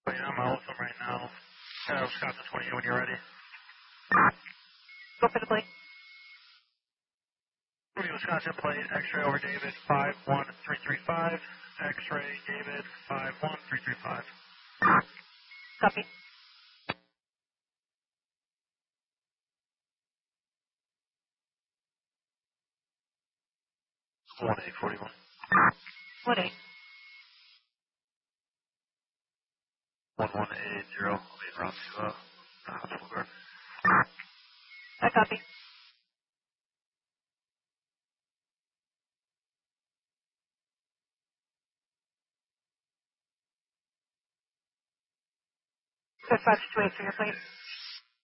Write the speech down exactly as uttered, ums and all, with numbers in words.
Yeah, I'm out with them right now. Uh, Wisconsin twenty when you're ready. Go for the plate. twenty Wisconsin plate, X-ray over David, five one three three five. X-ray David, five one three three five. Copy. one eight forty-one. One eight. one one eight zero. I'll be around to, uh, uh, full guard. I copy. Set five two eight for your plate.